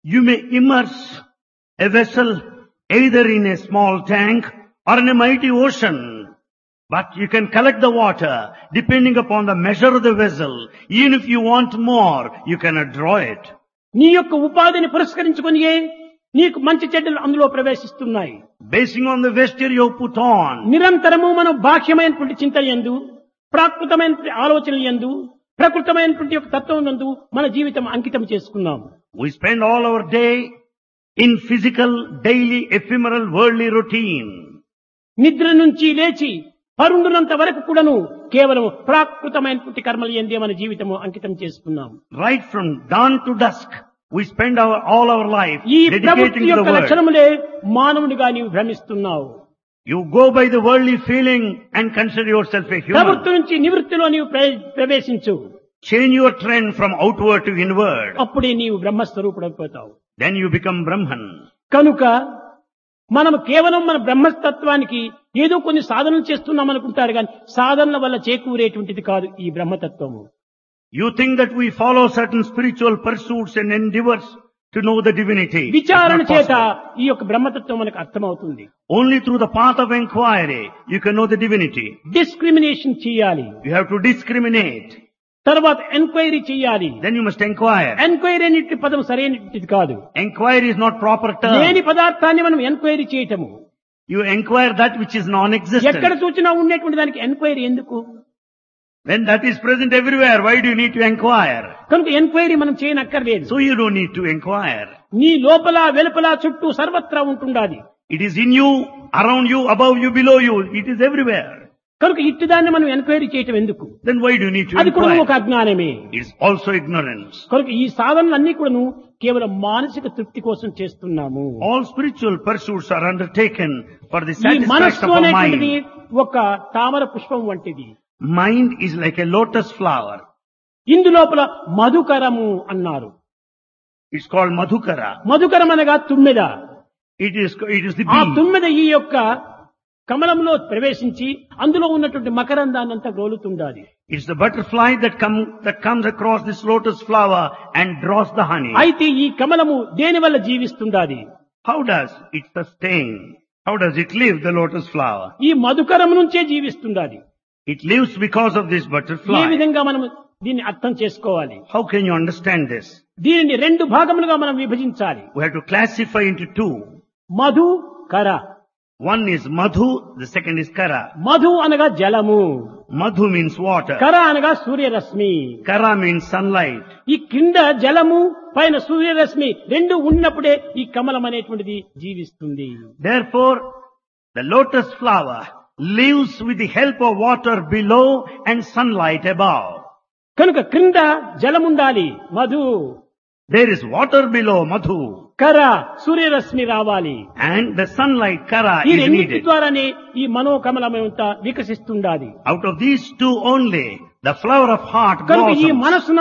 You may immerse a vessel either in a small tank or in a mighty ocean. But you can collect the water depending upon the measure of the vessel. Even if you want more, you cannot draw it. నీ యొక్క ఉపాధిని పురస్కరించుకొనియే నీకు మంచి చెడ్డలు అందులో ప్రవేశిస్తున్నాయి. Basing on the vesture you put on, నిరంతరము మనం బాహ్యమైనటువంటి చింతన యందు, ప్రాకృతమైనటువంటి ఆలోచనల యందు, ప్రకృతమైనటువంటి యొక్క తత్వం నందు మన జీవితం అంకితం చేసుకున్నాం. we spend all our day in physical, daily, ephemeral, worldly routine. నిద్ర నుంచి లేచి పరుండునంత వరకు కూడాను కేవలం ప్రాకృతమైనటువంటి కర్మలు యందే మన జీవితము అంకితం చేసుకున్నాం. Right from dawn to dusk, we spend all our life ఈ dedicating ప్రవృత్తి to the యొక్క world. లక్షణములే మానవునిగా నీవు భ్రమిస్తున్నావు. You go by the worldly feeling and consider yourself a human. ప్రవృత్తి నుంచి నివృత్తిలో నీవు ప్రవేశించు. Change your trend from outward to inward. అప్పుడే నీవు బ్రహ్మస్వరూపుడైపోతావు. Then you become Brahman. కనుక మనం కేవలం మన బ్రహ్మతత్వానికి ఏదో కొన్ని సాధనలు చేస్తున్నాం అనుకుంటారు కానీ సాధనల వల్ల చేకూరేటువంటిది కాదు ఈ బ్రహ్మతత్వము. You think that we follow certain spiritual pursuits and endeavors to know the divinity. It's విచారణ not చేత possible. ఈ యొక్క బ్రహ్మతత్వం మనకు అర్థమవుతుంది. Only through the path of inquiry you can know the divinity. Discrimination చేయాలి, You have to discriminate. తర్వాత enquiry చేయాలి. Then you must inquire. Enquiry అనేది పదం సరైనది కాదు. Inquiry is not proper లేని term. పదార్థాన్ని మనం ఎంక్వైరీ చేయటము. You inquire that which is ఎక్కడ non-existent. చూసినా ఉండేటువంటి దానికి ఎంక్వైరీ ఎందుకు? When that is present everywhere, why do you need to inquire? కనుక ఎంక్వైరీ మనం చేయనక్కర్లేదు. So you don't need to inquire. నీ లోపల వెలుపల చుట్టూ సర్వత్రా ఉంటుండాలి. It is in you, around you, above you, below you. It is everywhere. కనుక ఇట్టిదాన్ని మనం ఎంక్వైరీ చేయటం ఎందుకు? Then why do you need to అది కూడా ఒక inquire? అజ్ఞానమే. It is also ignorance. కనుక ఈ సాధనలన్నీ కూడాను కేవలం మానసిక తృప్తి కోసం చేస్తున్నాము. All spiritual pursuits are undertaken for the ఈ satisfaction మనస్సు of our అనేటువంటిది mind. ఒక తామర పుష్పం వంటిది. Mind is like a lotus flower. ఇందులోపల మధుకరము అన్నారు. It's called Madhukara. మధుకరం అనగా తుమ్మెద. It is the ఆ bee. తుమ్మెద ఈ యొక్క కమలంలో ప్రవేశించి అందులో ఉన్నటువంటి మకరందాన్ని అంతా గ్రోలుతుండాలి. It's the butterfly that comes across this lotus flower and draws the honey. అయితే ఈ కమలము దేని వల్ల జీవిస్తుండాలి? How does it sustain? How does it live, the lotus flower? ఈ మధుకరం నుంచే జీవిస్తుండాలి. It lives because of this A butterfly. విధంగా మనం దీన్ని అర్థం చేసుకోవాలి? How can you understand this? దీనిని రెండు భాగములుగా మనం విభజించాలి. We have to classify into two. Madhu కర. One is Madhu, the second is Kara. Madhu అనగా జలము, Madhu means water. కర అనగా సూర్యరశ్మి. Kara means sunlight. ఈ కింద జలము పైన సూర్యరశ్మి రెండు ఉన్నప్పుడే ఈ కమలం అనేటువంటిది జీవిస్తుంది. Therefore, the lotus flower lives with the help of water below and sunlight above. కనుక క్రింద జలముండాలి Madhu, There is water below Madhu కర సూర్యరశ్మి రావాలి. and the sunlight Kara ఈ is రెండింటి needed. ద్వారానే ఈ మనోకమలమంతా వికసిస్తుండాలి. Out of these two only, the flower of heart కనుక ఈ blossoms. మనస్సు